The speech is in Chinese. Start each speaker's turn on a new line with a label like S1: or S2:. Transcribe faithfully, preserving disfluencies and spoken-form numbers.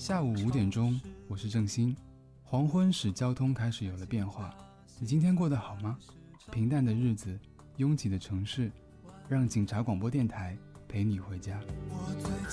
S1: 下午五点钟，我是郑鑫。黄昏使交通开始有了变化，你今天过得好吗？平淡的日子，拥挤的城市，让警察广播电台陪你回家。
S2: 我最